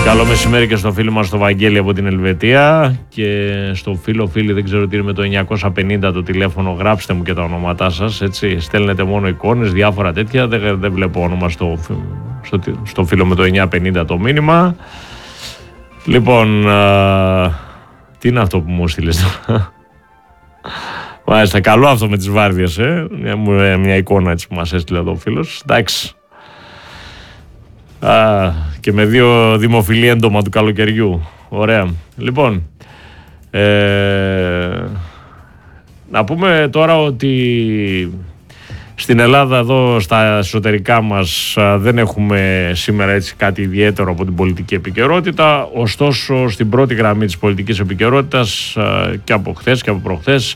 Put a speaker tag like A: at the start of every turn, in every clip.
A: Καλό μεσημέρι και στο φίλο μας στο Βαγγέλη από την Ελβετία και στο φίλο δεν ξέρω τι είναι με το 950 το τηλέφωνο, γράψτε μου και τα ονόματά σας, έτσι, στέλνετε μόνο εικόνες, διάφορα τέτοια, δεν βλέπω όνομα στο φίλο με το 950 το μήνυμα. Λοιπόν, τι είναι αυτό που μου στείλες τώρα? Μάλιστα, καλό αυτό με τις βάρδιες, μια εικόνα έτσι που μας έστειλε εδώ ο φίλος, εντάξει. Και με 2 δημοφιλή έντομα του καλοκαιριού. Ωραία. Λοιπόν, να πούμε τώρα ότι στην Ελλάδα εδώ στα εσωτερικά μας δεν έχουμε σήμερα έτσι κάτι ιδιαίτερο από την πολιτική επικαιρότητα. Ωστόσο στην πρώτη γραμμή της πολιτικής επικαιρότητας και από χθες και από προχθές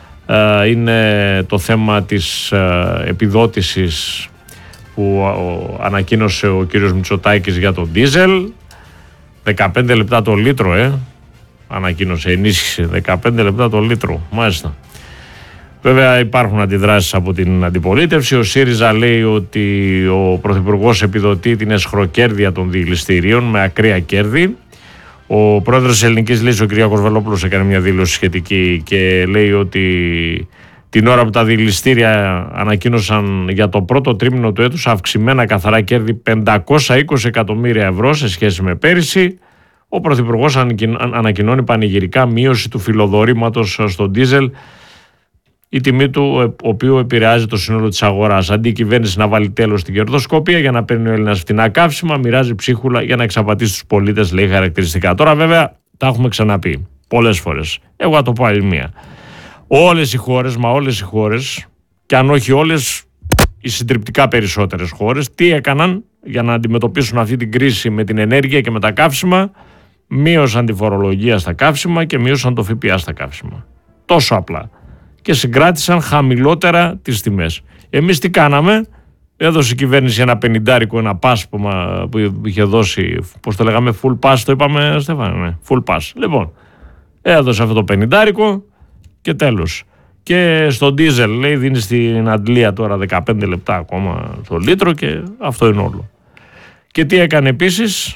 A: είναι το θέμα της επιδότησης που ανακοίνωσε ο κύριος Μητσοτάκης για τον ντίζελ. 15 λεπτά το λίτρο, ανακοίνωσε, ενίσχυσε 15 λεπτά το λίτρο, μάλιστα. Βέβαια υπάρχουν αντιδράσεις από την αντιπολίτευση. Ο ΣΥΡΙΖΑ λέει ότι ο Πρωθυπουργός επιδοτεί την εσχροκέρδεια των διελιστηρίων με ακραία κέρδη. Ο πρόεδρος της Ελληνικής Λύσης, ο Κυριάκος Βελόπουλος, έκανε μια δήλωση σχετική και λέει ότι την ώρα που τα διελιστήρια ανακοίνωσαν για το πρώτο τρίμηνο του έτους αυξημένα καθαρά κέρδη 520 εκατομμύρια ευρώ σε σχέση με πέρυσι, ο Πρωθυπουργός ανακοινώνει πανηγυρικά μείωση του φιλοδορήματος στο ντίζελ, η τιμή του οποίου επηρεάζει το σύνολο της αγοράς. Αντί η κυβέρνηση να βάλει τέλος στην κερδοσκοπία για να παίρνει ο Έλληνας φτηνά καύσιμα, μοιράζει ψίχουλα για να εξαπατήσει τους πολίτες, λέει χαρακτηριστικά. Τώρα βέβαια τα έχουμε ξαναπεί πολλές φορές. Εγώ θα το πω άλλη μία. Όλες οι χώρες, και αν όχι όλες, οι συντριπτικά περισσότερες χώρες, τι έκαναν για να αντιμετωπίσουν αυτή την κρίση με την ενέργεια και με τα καύσιμα? Μείωσαν τη φορολογία στα καύσιμα και μείωσαν το ΦΠΑ στα καύσιμα. Τόσο απλά. Και συγκράτησαν χαμηλότερα τις τιμές. Εμείς τι κάναμε? Έδωσε η κυβέρνηση ένα 50, ένα pass που είχε δώσει, πώς το λέγαμε, full pass, το είπαμε Στέφανε, ναι, full pass. Λοιπόν, έδωσε αυτό το 50 και τέλος. Και στο ντίζελ, λέει, δίνει στην Αντλία τώρα 15 λεπτά ακόμα το λίτρο και αυτό είναι όλο. Και τι έκανε επίσης?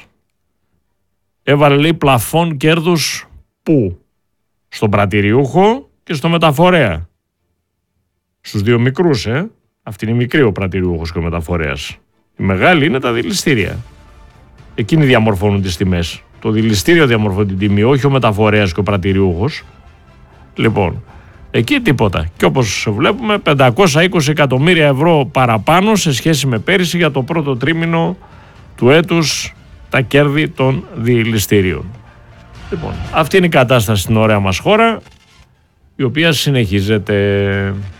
A: Έβαλε, λέει, πλαφόν κέρδους πού? Στον πρατηριούχο και στο μεταφορέα. Στους 2 μικρούς, Αυτή είναι η μικρή, ο πρατηριούχος και ο μεταφορέας. Η μεγάλη είναι τα δηληστήρια. Εκείνοι διαμορφώνουν τις τιμές. Το δηληστήριο διαμορφώνει την τιμή, όχι ο μεταφορέας και ο πρατηριούχος. Λοιπόν, εκεί τίποτα. Και όπως βλέπουμε, 520 εκατομμύρια ευρώ παραπάνω σε σχέση με πέρυσι για το πρώτο τρίμηνο του έτους τα κέρδη των δηληστήριων. Λοιπόν, αυτή είναι η κατάσταση στην ωραία μας χώρα, η οποία συνεχίζεται.